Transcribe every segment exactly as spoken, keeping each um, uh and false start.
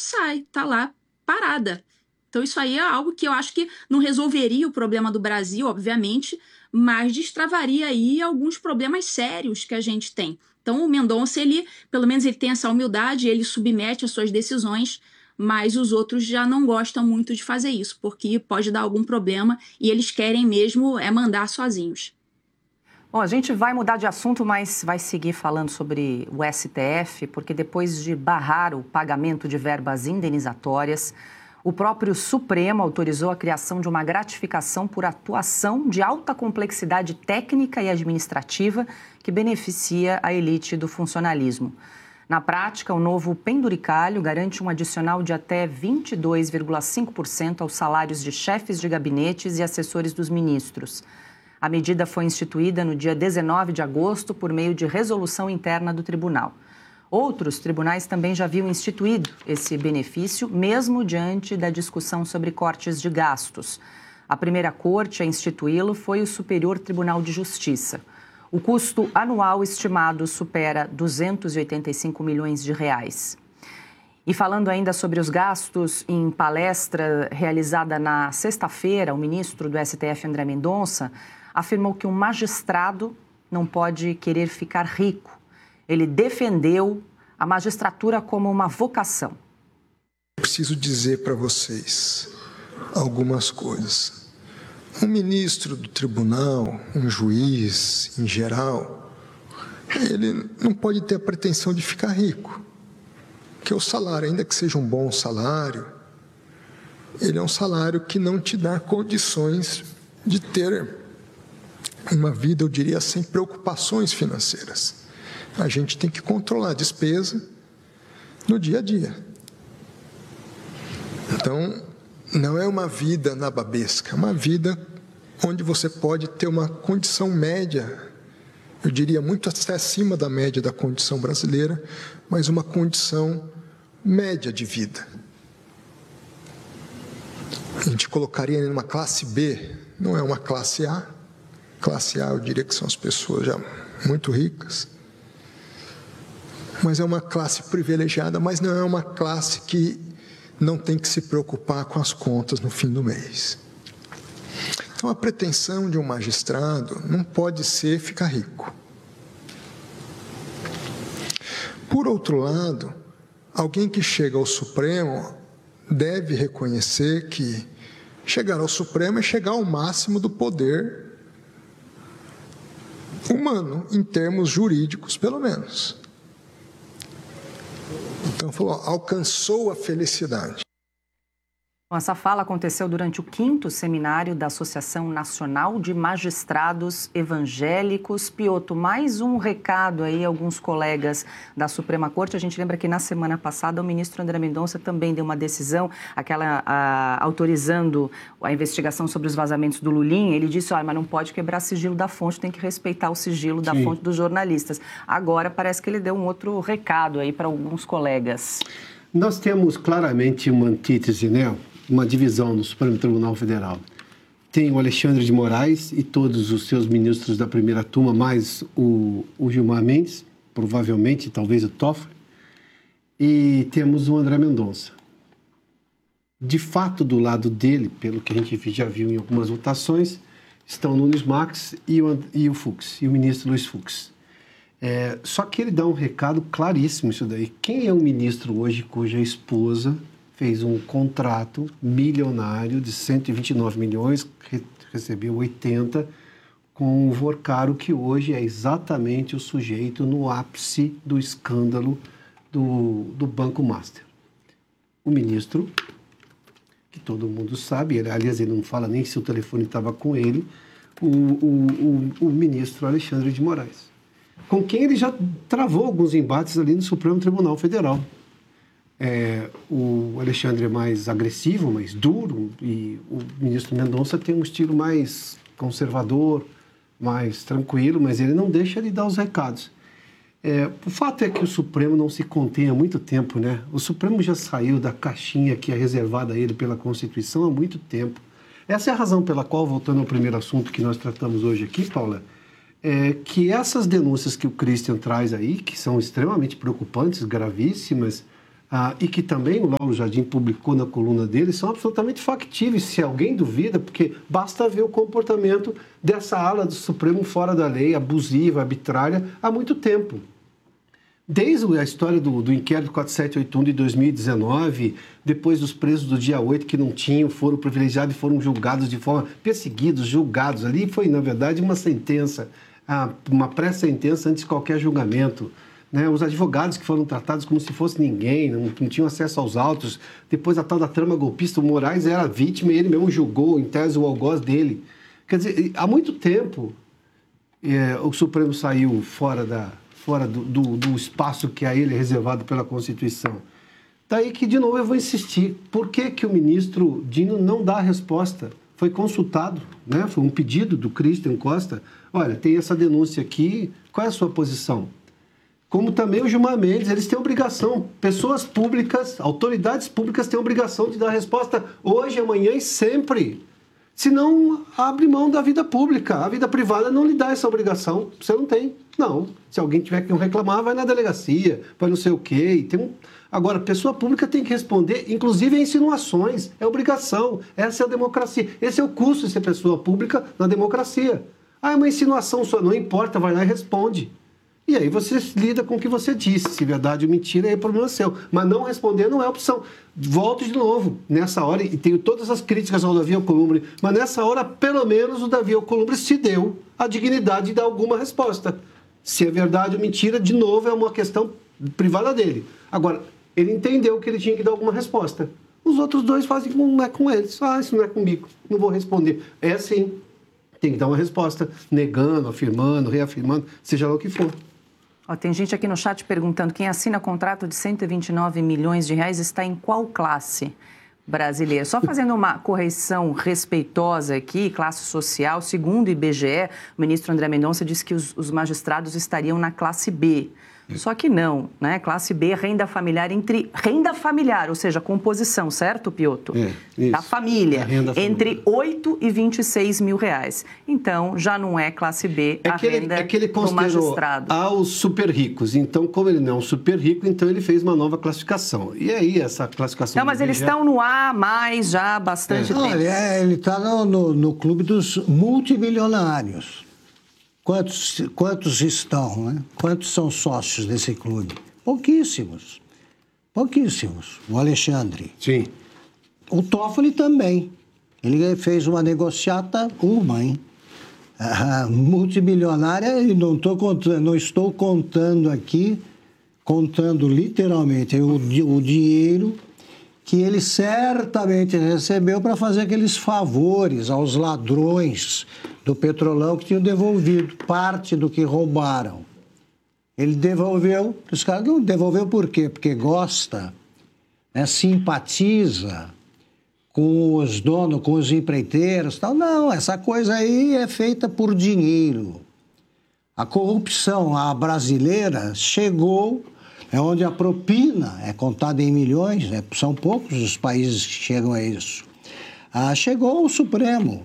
sai, tá lá parada. Então isso aí é algo que eu acho que não resolveria o problema do Brasil, obviamente, mas destravaria aí alguns problemas sérios que a gente tem. Então o Mendonça, ele, pelo menos ele tem essa humildade, ele submete as suas decisões, mas os outros já não gostam muito de fazer isso, porque pode dar algum problema e eles querem mesmo é mandar sozinhos. Bom, a gente vai mudar de assunto, mas vai seguir falando sobre o S T F, porque depois de barrar o pagamento de verbas indenizatórias, o próprio Supremo autorizou a criação de uma gratificação por atuação de alta complexidade técnica e administrativa que beneficia a elite do funcionalismo. Na prática, o novo penduricalho garante um adicional de até vinte e dois vírgula cinco por cento aos salários de chefes de gabinetes e assessores dos ministros. A medida foi instituída no dia dezenove de agosto por meio de resolução interna do tribunal. Outros tribunais também já haviam instituído esse benefício, mesmo diante da discussão sobre cortes de gastos. A primeira corte a instituí-lo foi o Superior Tribunal de Justiça. O custo anual estimado supera duzentos e oitenta e cinco milhões de reais. E falando ainda sobre os gastos, em palestra realizada na sexta-feira, o ministro do S T F, André Mendonça, afirmou que um magistrado não pode querer ficar rico. Ele defendeu a magistratura como uma vocação. Preciso dizer para vocês algumas coisas. Um ministro do tribunal, um juiz, em geral, ele não pode ter a pretensão de ficar rico. Porque o salário, ainda que seja um bom salário, ele é um salário que não te dá condições de ter uma vida, eu diria, sem preocupações financeiras. A gente tem que controlar a despesa no dia a dia. Então, não é uma vida nababesca, é uma vida onde você pode ter uma condição média, eu diria muito até acima da média da condição brasileira, mas uma condição média de vida. A gente colocaria numa classe B, não é uma classe A. Classe A, eu diria que são as pessoas já muito ricas. Mas é uma classe privilegiada, mas não é uma classe que não tem que se preocupar com as contas no fim do mês. Então, a pretensão de um magistrado não pode ser ficar rico. Por outro lado, alguém que chega ao Supremo deve reconhecer que chegar ao Supremo é chegar ao máximo do poder humano, em termos jurídicos, pelo menos. Então, falou, alcançou a felicidade. Essa fala aconteceu durante o quinto seminário da Associação Nacional de Magistrados Evangélicos. Pioto, mais um recado aí, alguns colegas da Suprema Corte. A gente lembra que na semana passada o ministro André Mendonça também deu uma decisão, aquela a, autorizando a investigação sobre os vazamentos do Lulinha. Ele disse, olha, mas não pode quebrar sigilo da fonte, tem que respeitar o sigilo da Sim. fonte dos jornalistas. Agora parece que ele deu um outro recado aí para alguns colegas. Nós temos claramente uma antítese, né? Uma divisão no Supremo Tribunal Federal. Tem o Alexandre de Moraes e todos os seus ministros da primeira turma, mais o, o Gilmar Mendes, provavelmente, talvez o Toffoli, e temos o André Mendonça. De fato, do lado dele, pelo que a gente já viu em algumas votações, estão o Nunes Marques e o, e o Fux, e o ministro Luiz Fux. É, só que ele dá um recado claríssimo isso daí. Quem é o ministro hoje cuja esposa fez um contrato milionário de cento e vinte e nove milhões, re, recebeu oitenta, com o Vorcaro, que hoje é exatamente o sujeito no ápice do escândalo do, do Banco Master. O ministro, que todo mundo sabe, ele, aliás, ele não fala nem se o telefone estava com ele, o, o, o, o ministro Alexandre de Moraes, com quem ele já travou alguns embates ali no Supremo Tribunal Federal. É, o Alexandre é mais agressivo, mais duro, e o ministro Mendonça tem um estilo mais conservador, mais tranquilo, mas ele não deixa de dar os recados. É, o fato é que o Supremo não se contém há muito tempo, né? O Supremo já saiu da caixinha que é reservada a ele pela Constituição há muito tempo. Essa é a razão pela qual, voltando ao primeiro assunto que nós tratamos hoje aqui, Paula, é que essas denúncias que o Christian traz aí, que são extremamente preocupantes, gravíssimas, ah, e que também o Lauro Jardim publicou na coluna dele, são absolutamente factíveis, se alguém duvida, porque basta ver o comportamento dessa ala do Supremo fora da lei, abusiva, arbitrária, há muito tempo. Desde a história do, do inquérito quatro sete oito um de dois mil e dezenove, depois dos presos do dia oito que não tinham, foram privilegiados e foram julgados de forma, perseguidos, julgados. Ali foi, na verdade, uma sentença, uma pré-sentença antes de qualquer julgamento. Né, os advogados que foram tratados como se fosse ninguém, não, não tinham acesso aos autos. Depois a tal da trama golpista, o Moraes era vítima e ele mesmo julgou, em tese, o algoz dele. Quer dizer, há muito tempo é, o Supremo saiu fora, da, fora do, do, do espaço que a ele é reservado pela Constituição. Daí que, de novo, eu vou insistir. Por que que o ministro Dino não dá a resposta? Foi consultado, né? Foi um pedido do Christian Costa. Olha, tem essa denúncia aqui, qual é a sua posição? Como também o Gilmar Mendes, eles têm obrigação. Pessoas públicas, autoridades públicas têm obrigação de dar resposta hoje, amanhã e sempre. Senão, abre mão da vida pública. A vida privada não lhe dá essa obrigação. Você não tem. Não. Se alguém tiver que reclamar, vai na delegacia, vai não sei o quê. Tem um... Agora, a pessoa pública tem que responder, inclusive a insinuações. É obrigação. Essa é a democracia. Esse é o custo de ser pessoa pública na democracia. Ah, é uma insinuação só. Não importa, vai lá e responde. E aí você lida com o que você disse. Se verdade ou mentira, aí é problema seu. Mas não responder não é opção. Volto de novo. Nessa hora, e tenho todas as críticas ao Davi Alcolumbre, mas nessa hora, pelo menos, o Davi Alcolumbre se deu a dignidade de dar alguma resposta. Se é verdade ou mentira, de novo, é uma questão privada dele. Agora, ele entendeu que ele tinha que dar alguma resposta. Os outros dois fazem como não é com eles. Ah, isso não é comigo. Não vou responder. É assim. Tem que dar uma resposta, negando, afirmando, reafirmando, seja lá o que for. Ó, tem gente aqui no chat perguntando, quem assina contrato de cento e vinte e nove milhões de reais está em qual classe brasileira? Só fazendo uma correção respeitosa aqui, classe social, segundo o I B G E, o ministro André Mendonça disse que os, os magistrados estariam na classe B. Só que não, né? Classe B, renda familiar, entre renda familiar, ou seja, composição, certo, Piotr? É, isso. Da família, Da entre oito e vinte e seis mil reais. Então, já não é classe B é a que ele, renda é que ele do magistrado. Aos super ricos. Então, como ele não é um super rico, então ele fez uma nova classificação. E aí, essa classificação... Não, mas eles estão no A mais já há bastante é. tempo. Olha, ele está no, no, no clube dos multimilionários. Quantos, quantos estão, né? Quantos são sócios desse clube? Pouquíssimos. Pouquíssimos. O Alexandre. Sim. O Toffoli também. Ele fez uma negociata, uma, hein? Ah, multimilionária, e não, tô contando, não estou contando aqui, contando literalmente o, o dinheiro que ele certamente recebeu para fazer aqueles favores aos ladrões do Petrolão que tinham devolvido parte do que roubaram. Ele devolveu, os caras não devolveu por quê? Porque gosta, né, simpatiza com os donos, com os empreiteiros, tal. Não, essa coisa aí é feita por dinheiro. A corrupção, a brasileira, chegou, é onde a propina é contada em milhões, né? São poucos os países que chegam a isso. Ah, chegou ao Supremo.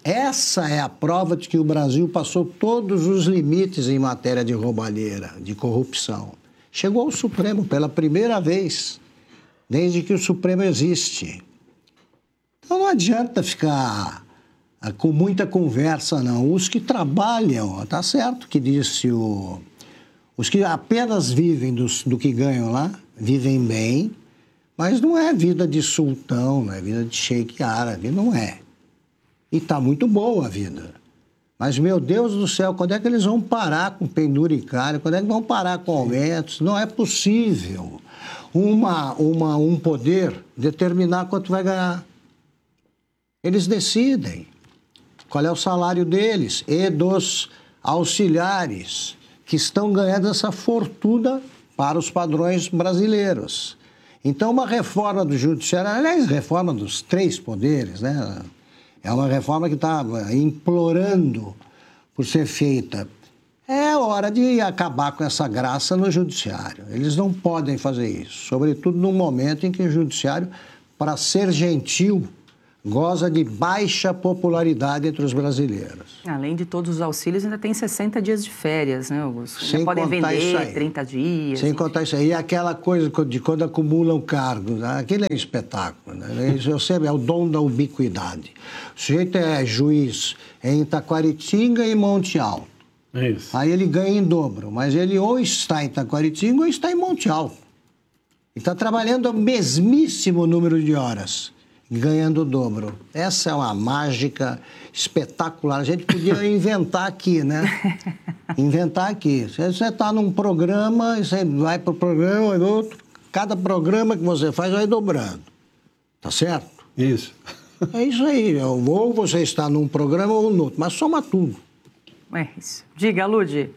Essa é a prova de que o Brasil passou todos os limites em matéria de roubalheira, de corrupção. Chegou ao Supremo pela primeira vez, desde que o Supremo existe. Então não adianta ficar com muita conversa, não. Os que trabalham, tá certo que disse o... Os que apenas vivem do, do que ganham lá, vivem bem, mas não é vida de sultão, não é vida de sheik árabe, não é. E está muito boa a vida. Mas, meu Deus do céu, quando é que eles vão parar com penduricário? Quando é que vão parar com aumentos? Não é possível uma, uma, um poder determinar quanto vai ganhar. Eles decidem qual é o salário deles e dos auxiliares que estão ganhando essa fortuna para os padrões brasileiros. Então, uma reforma do judiciário, aliás, reforma dos três poderes, né? É uma reforma que está implorando por ser feita. É hora de acabar com essa graça no judiciário. Eles não podem fazer isso, sobretudo num momento em que o judiciário, para ser gentil, goza de baixa popularidade entre os brasileiros. Além de todos os auxílios, ainda tem sessenta dias de férias, né, Augusto? Sem podem contar vender isso aí. trinta dias. Sem enfim. contar isso aí. E aquela coisa de quando acumulam cargos, né? Aquele é espetáculo, né? Isso eu sei, é o dom da ubiquidade. O sujeito é juiz em Taquaritinga e Monte Alto. É isso. Aí ele ganha em dobro, mas ele ou está em Taquaritinga ou está em Monte Alto. Ele está trabalhando o mesmíssimo número de horas, ganhando o dobro. Essa é uma mágica espetacular. A gente podia inventar aqui, né? Inventar aqui. Você está num programa, você vai para o programa e outro. Cada programa que você faz vai dobrando. Tá certo? Isso. É isso aí. Ou você está num programa ou no outro, mas soma tudo. É isso. Diga, Ludi.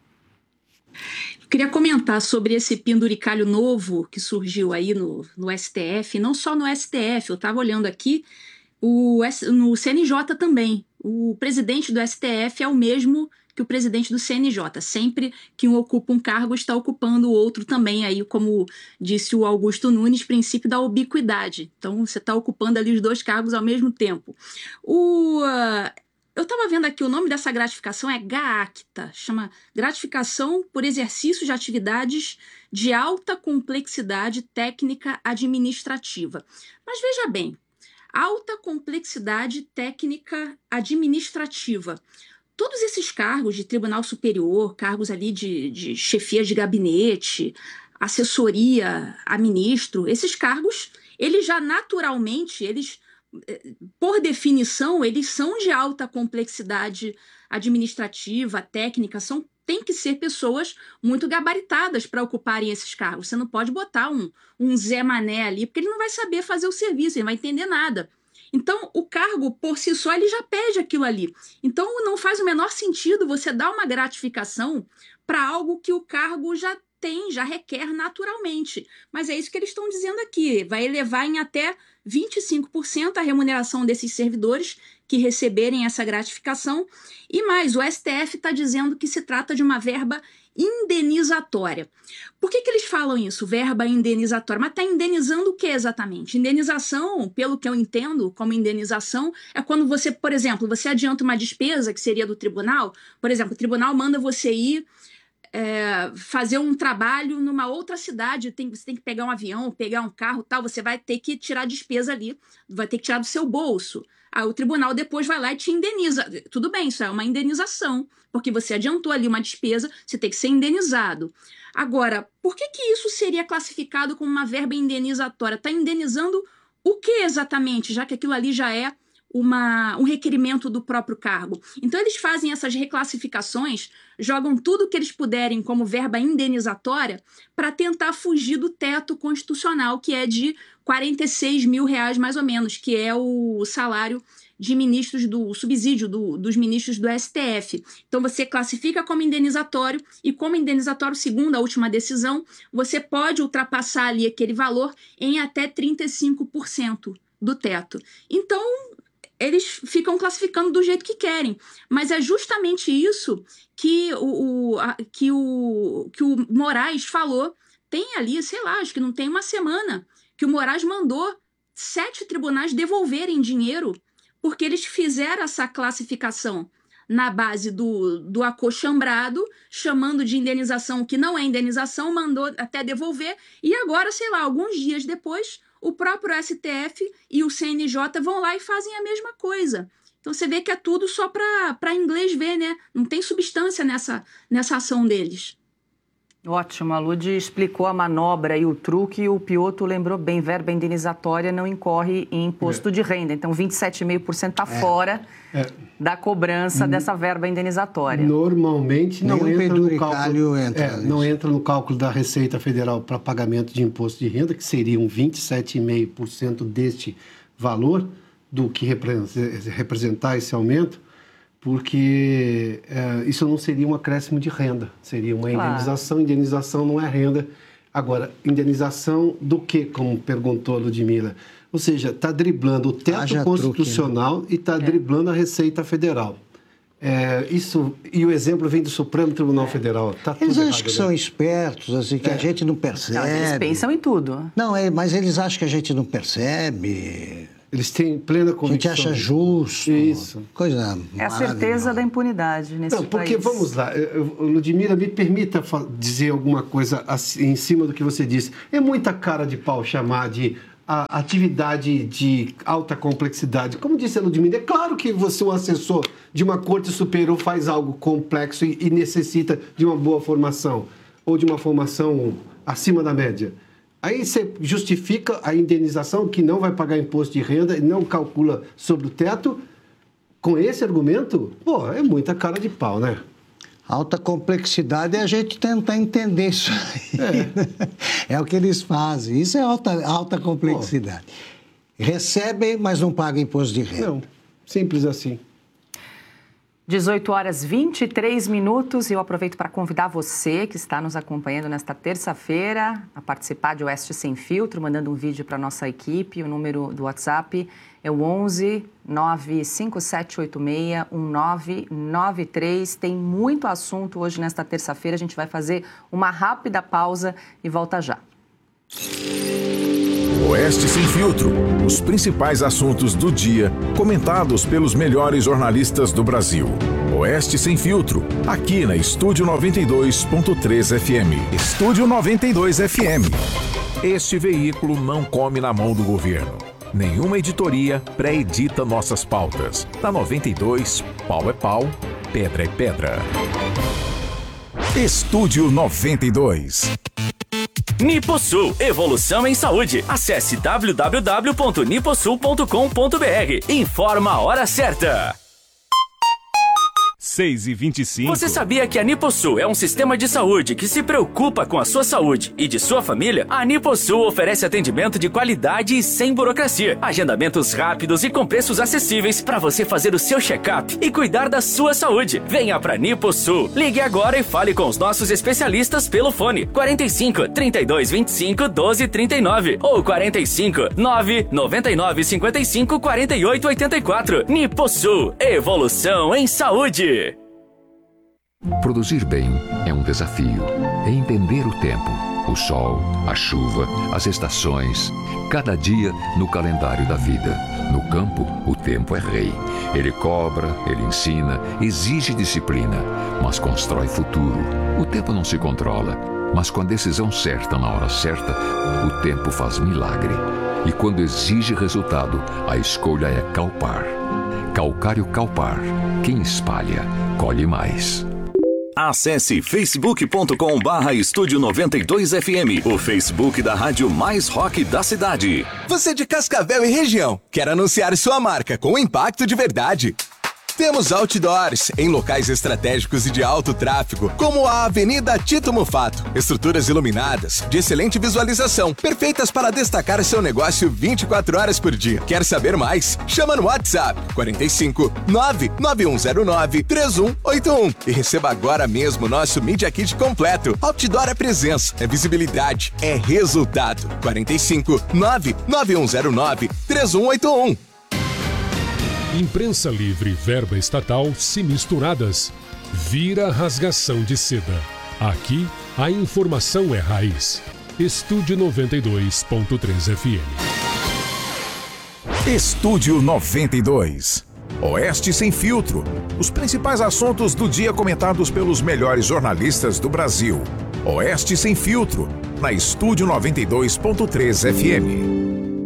Eu queria comentar sobre esse penduricalho novo que surgiu aí no, no S T F, não só no S T F, eu estava olhando aqui, o, no C N J também. O presidente do S T F é o mesmo que o presidente do C N J. Sempre que um ocupa um cargo, está ocupando o outro também, aí, como disse o Augusto Nunes, princípio da ubiquidade. Então, você está ocupando ali os dois cargos ao mesmo tempo. O... Uh, Eu estava vendo aqui, o nome dessa gratificação é GAACTA, chama Gratificação por Exercício de Atividades de Alta Complexidade Técnica Administrativa. Mas veja bem, alta complexidade técnica administrativa. Todos esses cargos de Tribunal Superior, cargos ali de, de chefia de gabinete, assessoria a ministro, esses cargos, eles já naturalmente, eles... por definição, eles são de alta complexidade administrativa, técnica, são, tem que ser pessoas muito gabaritadas para ocuparem esses cargos. Você não pode botar um, um Zé Mané ali, porque ele não vai saber fazer o serviço, ele não vai entender nada. Então, o cargo, por si só, ele já pede aquilo ali. Então, não faz o menor sentido você dar uma gratificação para algo que o cargo já tem, já requer naturalmente. Mas é isso que eles estão dizendo aqui. Vai elevar em até vinte e cinco por cento a remuneração desses servidores que receberem essa gratificação. E mais, o S T F está dizendo que se trata de uma verba indenizatória. Por que que eles falam isso, verba indenizatória? Mas está indenizando o que exatamente? Indenização, pelo que eu entendo como indenização, é quando você, por exemplo, você adianta uma despesa que seria do tribunal. Por exemplo, o tribunal manda você ir É, fazer um trabalho numa outra cidade, tem, você tem que pegar um avião, pegar um carro, tal, você vai ter que tirar despesa ali, vai ter que tirar do seu bolso. Aí o tribunal depois vai lá e te indeniza. Tudo bem, isso é uma indenização, porque você adiantou ali uma despesa, você tem que ser indenizado. Agora, por que que isso seria classificado como uma verba indenizatória? Está indenizando o que exatamente, já que aquilo ali já é Uma, um requerimento do próprio cargo. Então, eles fazem essas reclassificações, jogam tudo que eles puderem como verba indenizatória para tentar fugir do teto constitucional, que é de quarenta e seis mil reais, mais ou menos, que é o salário de ministros, do o subsídio do, dos ministros do S T F. Então, você classifica como indenizatório e, como indenizatório, segundo a última decisão, você pode ultrapassar ali aquele valor em até trinta e cinco por cento do teto. Então, eles ficam classificando do jeito que querem. Mas é justamente isso que o, o, a, que o, que o Moraes falou. Tem ali, sei lá, acho que não tem uma semana, que o Moraes mandou sete tribunais devolverem dinheiro porque eles fizeram essa classificação na base do, do acochambrado, chamando de indenização o que não é indenização, mandou até devolver, e agora, sei lá, alguns dias depois, o próprio S T F e o C N J vão lá e fazem a mesma coisa. Então você vê que é tudo só para inglês ver, né? Não tem substância nessa, nessa ação deles. Ótimo, a Ludi explicou a manobra e o truque, e o Piotto lembrou bem, verba indenizatória não incorre em imposto é. de renda, então vinte e sete vírgula cinco por cento está é. fora é. da cobrança hum. dessa verba indenizatória. Normalmente não entra no cálculo, entra, é, não entra no cálculo da Receita Federal para pagamento de imposto de renda, que seriam vinte e sete vírgula cinco por cento deste valor, do que representar esse aumento, porque é, isso não seria um acréscimo de renda, seria uma claro. indenização. Indenização não é renda. Agora, indenização do que, como perguntou a Ludmila? Ou seja, está driblando o teto Haja constitucional truque, né? e está é. driblando a Receita Federal. É, isso, e o exemplo vem do Supremo Tribunal é. Federal. Tá eles tudo acham errado, que né? são espertos, assim, que é. a gente não percebe. Não, eles pensam em tudo. Não, é, mas eles acham que a gente não percebe. Eles têm plena convicção. A gente acha justo. Isso. Coisa É a certeza da impunidade nesse Não, porque, país. vamos lá, Ludmila, me permita dizer alguma coisa assim, em cima do que você disse. É muita cara de pau chamar de a atividade de alta complexidade. Como disse a Ludmila, é claro que você, um assessor de uma corte superior, faz algo complexo e, e necessita de uma boa formação, ou de uma formação acima da média. Aí você justifica a indenização, que não vai pagar imposto de renda e não calcula sobre o teto. Com esse argumento, pô, é muita cara de pau, né? Alta complexidade é a gente tentar entender isso aí. É, é o que eles fazem. Isso é alta, alta complexidade. Pô. Recebem, mas não pagam imposto de renda. Não, simples assim. dezoito horas e vinte e três minutos e eu aproveito para convidar você que está nos acompanhando nesta terça-feira a participar de Oeste Sem Filtro, mandando um vídeo para a nossa equipe. O número do WhatsApp é o onze nove cinco sete oito seis um nove nove três. Tem muito assunto hoje nesta terça-feira. A gente vai fazer uma rápida pausa e volta já. Oeste Sem Filtro. Os principais assuntos do dia, comentados pelos melhores jornalistas do Brasil. Oeste Sem Filtro, aqui na Estúdio noventa e dois ponto três F M. Estúdio noventa e dois F M. Este veículo não come na mão do governo. Nenhuma editoria pré-edita nossas pautas. Na noventa e dois, pau é pau, pedra é pedra. Estúdio noventa e dois. Niposul, evolução em saúde. Acesse w w w ponto niposul ponto com ponto b r. Informa a hora certa. seis e vinte e cinco. Você sabia que a Niposul é um sistema de saúde que se preocupa com a sua saúde e de sua família? A Niposul oferece atendimento de qualidade e sem burocracia. Agendamentos rápidos e com preços acessíveis para você fazer o seu check-up e cuidar da sua saúde. Venha para Niposul. Ligue agora e fale com os nossos especialistas pelo fone quarenta e cinco, trinta e dois, vinte e cinco, doze, trinta e nove ou quarenta e cinco, nove, noventa e nove, cinquenta e cinco, quarenta e oito, oitenta e quatro. Niposul. Evolução em saúde. Produzir bem é um desafio. É entender o tempo, o sol, a chuva, as estações, cada dia no calendário da vida. No campo, o tempo é rei. Ele cobra, ele ensina, exige disciplina, mas constrói futuro. O tempo não se controla, mas com a decisão certa na hora certa, o tempo faz milagre. E quando exige resultado, a escolha é Calpar. Calcário Calpar. Quem espalha, colhe mais. Acesse facebook ponto com barra estúdio noventa e dois F M, o Facebook da rádio mais rock da cidade. Você de Cascavel e região, quer anunciar sua marca com impacto de verdade? Temos outdoors em locais estratégicos e de alto tráfego, como a Avenida Tito Mufato. Estruturas iluminadas, de excelente visualização, perfeitas para destacar seu negócio vinte e quatro horas por dia. Quer saber mais? Chama no WhatsApp quarenta e cinco, nove nove um zero nove, três um oito um e receba agora mesmo nosso Media Kit completo. Outdoor é presença, é visibilidade, é resultado. quarenta e cinco, nove nove um zero nove, três um oito um. Imprensa livre e verba estatal se misturadas. Vira rasgação de seda. Aqui, a informação é raiz. Estúdio noventa e dois ponto três F M. Estúdio noventa e dois. Oeste Sem Filtro. Os principais assuntos do dia comentados pelos melhores jornalistas do Brasil. Oeste Sem Filtro. Na Estúdio noventa e dois ponto três F M.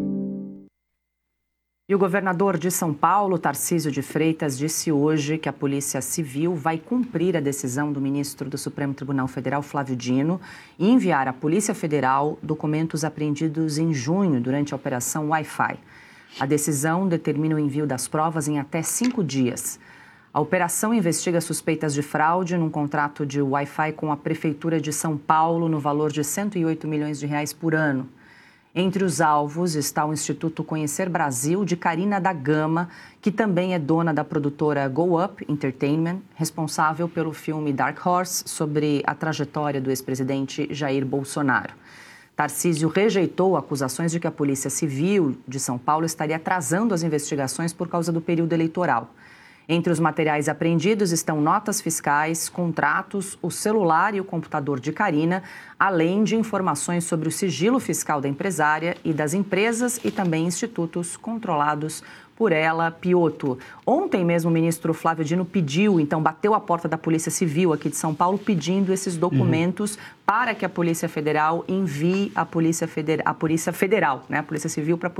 E o governador de São Paulo, Tarcísio de Freitas, disse hoje que a Polícia Civil vai cumprir a decisão do ministro do Supremo Tribunal Federal, Flávio Dino, e enviar à Polícia Federal documentos apreendidos em junho durante a Operação Wi-Fi. A decisão determina o envio das provas em até cinco dias. A operação investiga suspeitas de fraude num contrato de Wi-Fi com a Prefeitura de São Paulo no valor de cento e oito milhões de reais por ano. Entre os alvos está o Instituto Conhecer Brasil, de Carina da Gama, que também é dona da produtora Go Up Entertainment, responsável pelo filme Dark Horse, sobre a trajetória do ex-presidente Jair Bolsonaro. Tarcísio rejeitou acusações de que a Polícia Civil de São Paulo estaria atrasando as investigações por causa do período eleitoral. Entre os materiais apreendidos estão notas fiscais, contratos, o celular e o computador de Karina, além de informações sobre o sigilo fiscal da empresária e das empresas e também institutos controlados por ela. Piotto, ontem mesmo o ministro Flávio Dino pediu, então bateu a porta da Polícia Civil aqui de São Paulo pedindo esses documentos uhum. para que a Polícia Federal envie a Polícia, Feder... a Polícia Federal, né, a Polícia Civil para